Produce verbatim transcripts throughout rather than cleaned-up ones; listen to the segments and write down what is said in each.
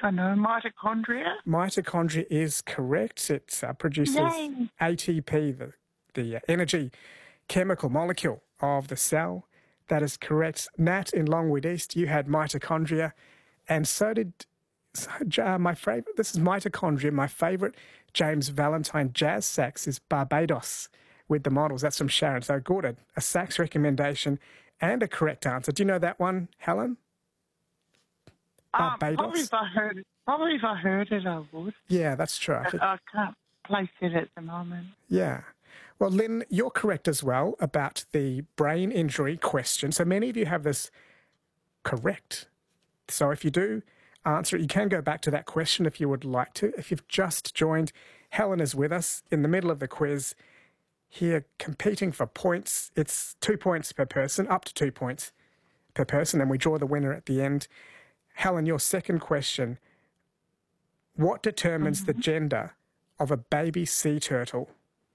I know. Mitochondria? Mitochondria is correct. It uh, produces Yay. A T P, the, the uh, energy chemical molecule of the cell. That is correct. Nat in Longwood East, you had mitochondria, and so did so, uh, my favourite. This is mitochondria. My favourite James Valentine jazz sax is Barbados with the models. That's from Sharon. So good, a sax recommendation and a correct answer. Do you know that one, Helen? Um, Barbados? probably if I heard it, probably if I heard it, I would. Yeah, that's true. I But think, I can't place it at the moment. yeah. Well, Lynn, you're correct as well about the brain injury question. So many of you have this correct. So if you do answer it, you can go back to that question if you would like to. If you've just joined, Helen is with us in the middle of the quiz here competing for points. It's two points per person, up to two points per person, and we draw the winner at the end. Helen, your second question. What determines mm-hmm. the gender of a baby sea turtle?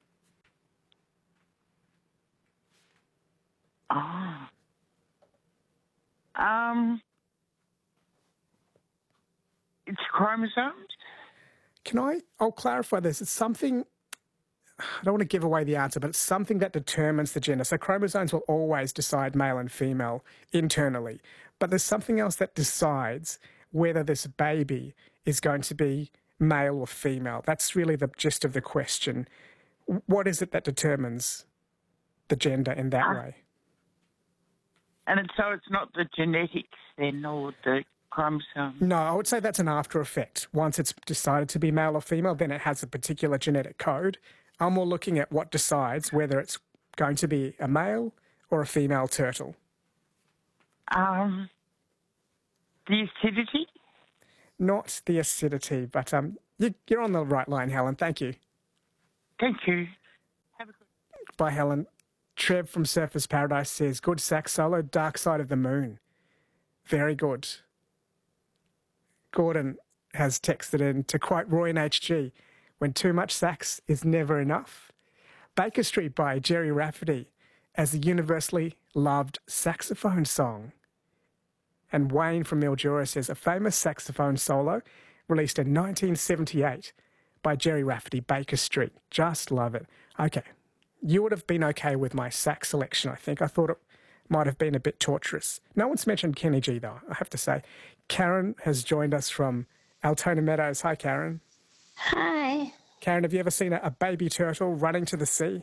Ah. Um, it's chromosomes. Can I? I'll clarify this. It's something. I don't want to give away the answer, but it's something that determines the gender. So chromosomes will always decide male and female internally, but there's something else that decides whether this baby is going to be male or female. That's really the gist of the question. What is it that determines the gender in that ah. way? And it's, so it's not the genetics then, or the chromosomes? No, I would say that's an after effect. Once it's decided to be male or female, then it has a particular genetic code. I'm more looking at what decides whether it's going to be a male or a female turtle. Um, the acidity? Not the acidity, but um, you, you're on the right line, Helen. Thank you. Thank you. Have a good... Bye, Helen. Trev from Surfers Paradise says, good sax solo, Dark Side of the Moon. Very good. Gordon has texted in to quote Roy in H G, when too much sax is never enough. Baker Street by Jerry Rafferty as a universally loved saxophone song. And Wayne from Mildura says, a famous saxophone solo released in nineteen seventy-eight by Jerry Rafferty, Baker Street. Just love it. Okay. You would have been okay with my sax selection, I think. I thought it might have been a bit torturous. No one's mentioned Kenny G, though, I have to say. Karen has joined us from Altona Meadows. Hi, Karen. Hi. Karen, have you ever seen a, a baby turtle running to the sea?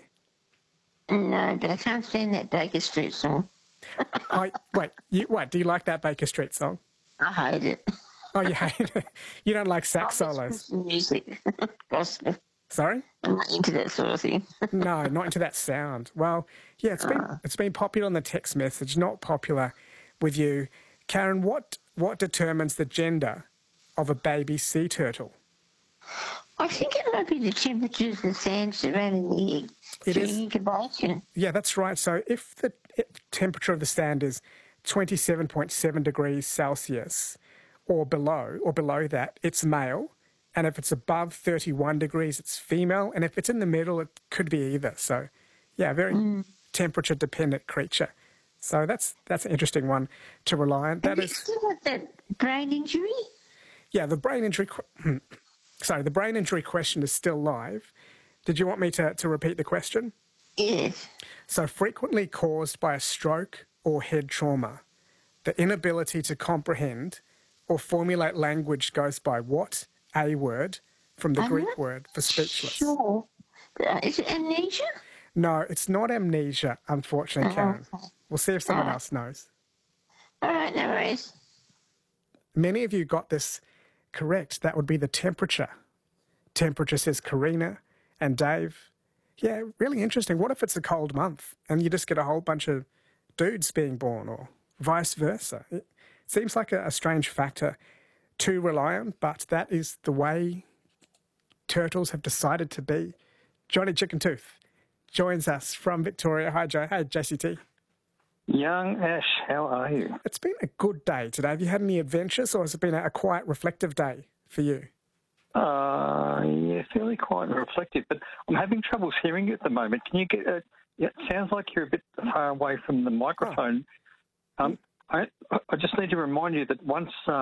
No, but I can't stand that Baker Street song. I, wait, you, what, do you like that Baker Street song? I hate it. Oh, you hate it? You don't like sax oh, solos? Music. Gospel. Sorry? I'm not into that sort of thing. No, not into that sound. Well, yeah, it's been uh. it's been popular on the text message, not popular with you. Karen, what what determines the gender of a baby sea turtle? I think it might be the temperature of the sand surrounding the egg. It is. Incubation. Yeah, that's right. So if the temperature of the sand is twenty-seven point seven degrees Celsius or below, or below that, it's male. And if it's above thirty-one degrees, it's female. And if it's in the middle, it could be either. So, yeah, very mm. temperature-dependent creature. So that's that's an interesting one to rely on. That Have is you still got that brain injury? Yeah, the brain injury... Sorry, the brain injury question is still live. Did you want me to, to repeat the question? Yes. So frequently caused by a stroke or head trauma, the inability to comprehend or formulate language goes by what? A word from the I'm Greek word for speechless. Sure. Uh, is it amnesia? No, it's not amnesia, unfortunately, Oh, Karen. okay. We'll see if someone Ah. else knows. All right, no worries. Many of you got this correct. That would be the temperature. Temperature says Karina and Dave. Yeah, really interesting. What if it's a cold month and you just get a whole bunch of dudes being born, or vice versa? It seems like a, a strange factor to rely on, but that is the way turtles have decided to be. Johnny Chickentooth joins us from Victoria. Hi, Joe. Hey, J C T. Young Ash, how are you? It's been a good day today. Have you had any adventures, or has it been a, a quiet, reflective day for you? Uh, yeah, fairly quiet and reflective, but I'm having troubles hearing you at the moment. Can you get? Uh, yeah, it sounds like you're a bit far away from the microphone. Oh. Um, I, I just need to remind you that once um,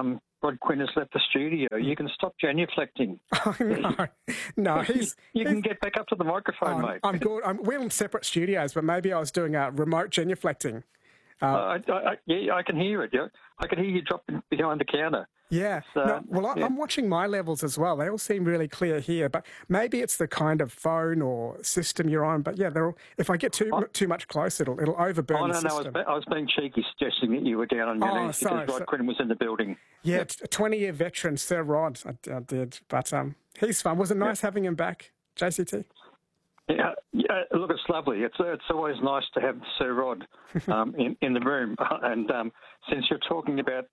Rod Quinn has left the studio. You can stop genuflecting. Oh, no, no, he's... You can he's, get back up to the microphone, I'm, mate. I'm good. I'm, we're in separate studios, but maybe I was doing a remote genuflecting. Uh, I, I, yeah, I can hear it. Yeah. I can hear you dropping behind the counter. Yeah. So, no, well, I, yeah. I'm watching my levels as well. They all seem really clear here, but maybe it's the kind of phone or system you're on. But yeah, they're all, if I get too Oh. too much close, it'll it'll overburn Oh, no, the no, I was, system. be- I was being cheeky, suggesting that you were down on your Oh, knees sorry, because Rod so- Quinn was in the building. Yeah, a twenty-year veteran, Sir Rod, I, I did. But um, he's fun. Was it nice having him back, J C T? Yeah, yeah, look, it's lovely. It's it's always nice to have Sir Rod um, in, in the room. And um, since you're talking about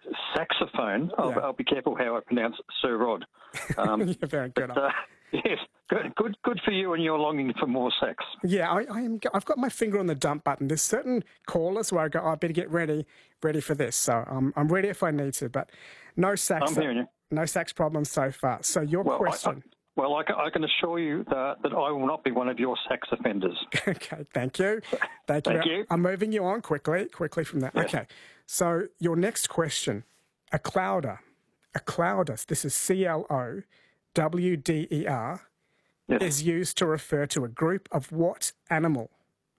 saxophone, I'll, Yeah. I'll be careful how I pronounce Sir Rod. Um, You're very good. but, uh, yes, good, good, good for you and your longing for more sex. Yeah, I, I am. I've got my finger on the dump button. There's certain callers where I go, oh, I better get ready, ready for this. So I'm I'm ready if I need to. But no sax. I'm hearing you. No sax problems so far. So your Well, I- question. I, well, I can, I can assure you that, that I will not be one of your sax offenders. Okay, thank you. Thank you. Thank you. I'm moving you on quickly, quickly from that. Yes. Okay, so your next question, a clouder, a clouder, this is C L O W D E R, Yes. is used to refer to a group of what animal?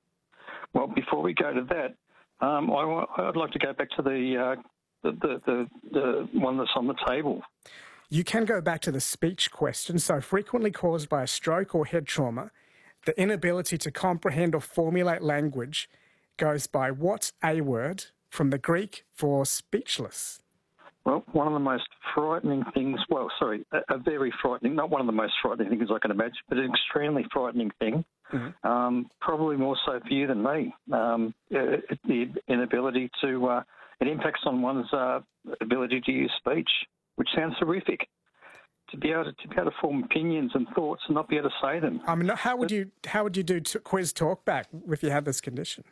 Well, before we go to that, um, I, wa- I'd like to go back to the, uh, the, the, the, the one that's on the table. You can go back to the speech question. So frequently caused by a stroke or head trauma, the inability to comprehend or formulate language goes by what A word from the Greek for speechless? Well, one of the most frightening things, well, sorry, a, a very frightening, not one of the most frightening things I can imagine, but an extremely frightening thing, Mm-hmm. um, probably more so for you than me. Um, uh, the inability to, uh, it impacts on one's uh, ability to use speech, which sounds horrific. To be able to, to be able to form opinions and thoughts and not be able to say them. I mean, how would you how would you do t- quiz talkback if you had this condition?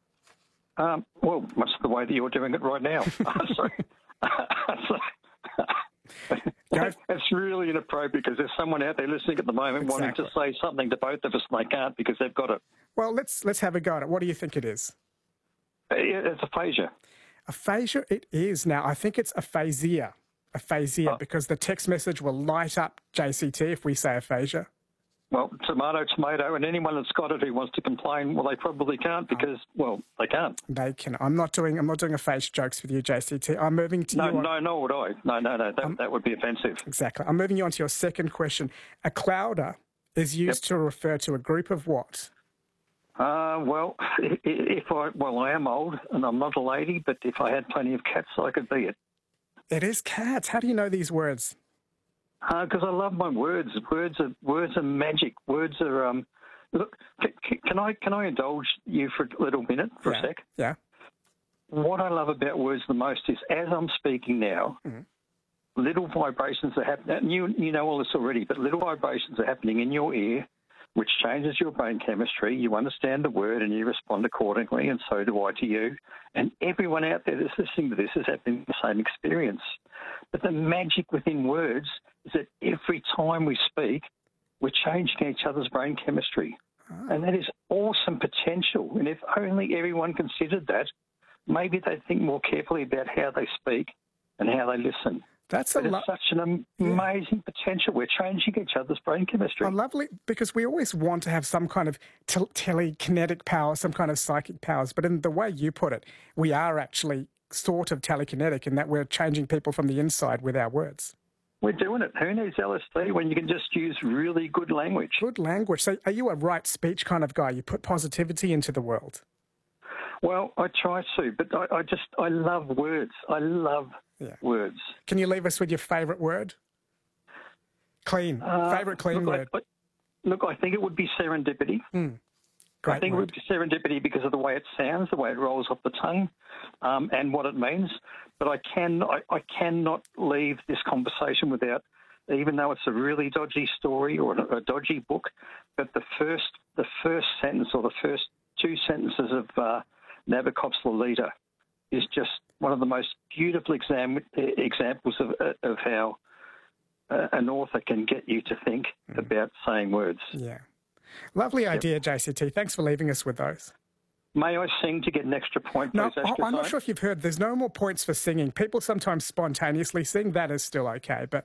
Um, well, much the way that you're doing it right now. so, so, Go- it's really inappropriate because there's someone out there listening at the moment wanting Exactly. to say something to both of us and they can't because they've got it. Well, let's let's have a go at it. What do you think it is? It's aphasia. Aphasia it is. Now, I think it's aphasia. Aphasia, Oh. because the text message will light up J C T if we say aphasia. Well, tomato, tomato, and anyone that's got it who wants to complain, well, they probably can't because, well, they can't. They can. I'm not doing. I'm not doing aphasia jokes with you, J C T. I'm moving to No, you. on- no, nor would I. No, no, no, that, that would be offensive. Exactly. I'm moving you on to your second question. A clouder is used to refer to a group of what? Uh, well, i- i- if I, well, I am old and I'm not a lady, but if I had plenty of cats, I could be it. It is cats. How do you know these words? Because I love my words. Words are words are magic. Words are um. Look, c- can I can I indulge you for a little minute for yeah. a sec? Yeah. What I love about words the most is as I'm speaking now, Mm-hmm. little vibrations are happening. And you you know all this already, but little vibrations are happening in your ear, which changes your brain chemistry. You understand the word and you respond accordingly, and so do I to you. And everyone out there that's listening to this is having the same experience. But the magic within words is that every time we speak, we're changing each other's brain chemistry. And that is awesome potential. And if only everyone considered that, maybe they'd think more carefully about how they speak and how they listen. That's a But lo- it's such an am- amazing potential. We're changing each other's brain chemistry. a lovely, because we always want to have some kind of tel- telekinetic power, some kind of psychic powers. But in the way you put it, we are actually sort of telekinetic in that we're changing people from the inside with our words. We're doing it. Who needs L S D when you can just use really good language? Good language. So are you a right speech kind of guy? You put positivity into the world. Well, I try to, but I, I just, I love words. I love Yeah. words. Can you leave us with your favourite word? Clean. Uh, favourite clean look, word. I, I, look, I think it would be serendipity. Great I think word. it would be serendipity because of the way it sounds, the way it rolls off the tongue, um, and what it means. But I can, I, I cannot leave this conversation without, even though it's a really dodgy story or a, a dodgy book, but the first, the first sentence or the first two sentences of uh, Nabokov's Lolita is just one of the most beautiful exam, examples of, of how uh, an author can get you to think about saying words. Yeah. Lovely idea, J C T. Thanks for leaving us with those. May I sing to get an extra point, No, please, I- I'm not Astrophone? sure if you've heard, there's no more points for singing. People sometimes spontaneously sing. That is still okay. But